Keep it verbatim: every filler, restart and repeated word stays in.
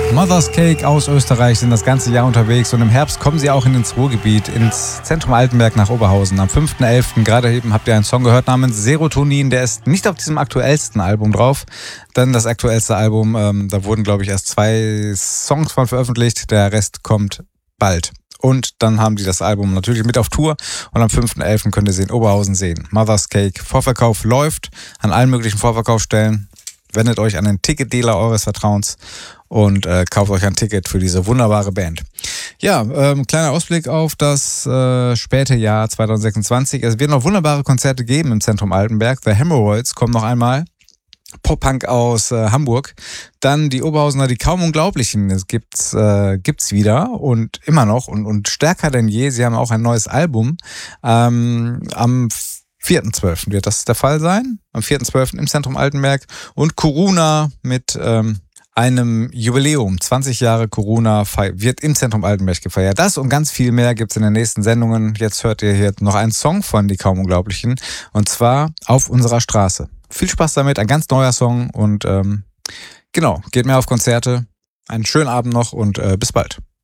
Mother's Cake aus Österreich sind das ganze Jahr unterwegs und im Herbst kommen sie auch in ins Ruhrgebiet, ins Zentrum Altenberg nach Oberhausen. Am fünften elften gerade eben habt ihr einen Song gehört namens Serotonin, der ist nicht auf diesem aktuellsten Album drauf, denn das aktuellste Album, ähm, da wurden glaube ich erst zwei Songs von veröffentlicht, der Rest kommt bald. Und dann haben die das Album natürlich mit auf Tour und am fünften elften könnt ihr sie in Oberhausen sehen. Mother's Cake, Vorverkauf läuft an allen möglichen Vorverkaufsstellen. Wendet euch an den Ticketdealer eures Vertrauens und äh, kauft euch ein Ticket für diese wunderbare Band. Ja, ähm, kleiner Ausblick auf das äh, späte Jahr zwanzig sechsundzwanzig. Es wird noch wunderbare Konzerte geben im Zentrum Altenberg. The Hemorrhoids kommen noch einmal. Pop-Punk aus äh, Hamburg. Dann die Oberhausener, die kaum Unglaublichen. Es gibt's, äh, gibt's wieder und immer noch und, und stärker denn je. Sie haben auch ein neues Album. Ähm, am vierten zwölften wird das der Fall sein. Am vierten zwölften im Zentrum Altenberg. Und Corona mit ähm, einem Jubiläum. zwanzig Jahre Corona wird im Zentrum Altenberg gefeiert. Das und ganz viel mehr gibt's in den nächsten Sendungen. Jetzt hört ihr hier noch einen Song von Die kaum Unglaublichen. Und zwar Auf unserer Straße. Viel Spaß damit, ein ganz neuer Song. Und ähm, genau, geht mehr auf Konzerte. Einen schönen Abend noch und äh, bis bald.